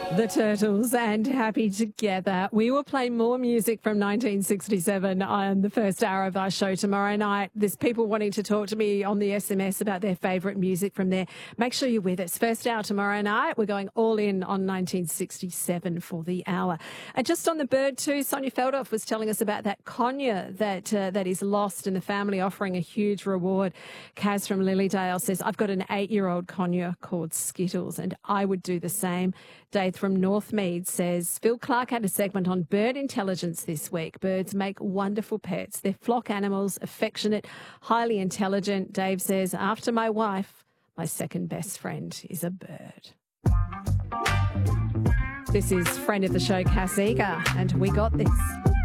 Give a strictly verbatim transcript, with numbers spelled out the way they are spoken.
The Turtles and Happy Together. We will play more music from nineteen sixty-seven on the first hour of our show tomorrow night. There's people wanting to talk to me on the S M S about their favourite music from there. Make sure you're with us. First hour tomorrow night. We're going all in on nineteen sixty-seven for the hour. And just on the bird too, Sonia Feldhoff was telling us about that conure that uh, that is lost and the family offering a huge reward. Kaz from Lilydale says, I've got an eight-year-old conure called Skittles and I would do the same. Dave from Northmead says, Phil Clark had a segment on bird intelligence this week. Birds make wonderful pets. They're flock animals, affectionate, highly intelligent. Dave says, after my wife, my second best friend is a bird. This is friend of the show, Cass Eager, and we got this.